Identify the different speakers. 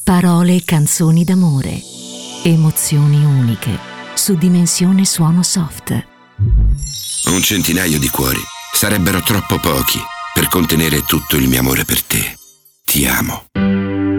Speaker 1: Parole e canzoni d'amore. Emozioni uniche su Dimensione Suono Soft.
Speaker 2: Un centinaio di cuori sarebbero troppo pochi per contenere tutto il mio amore per te. Ti amo.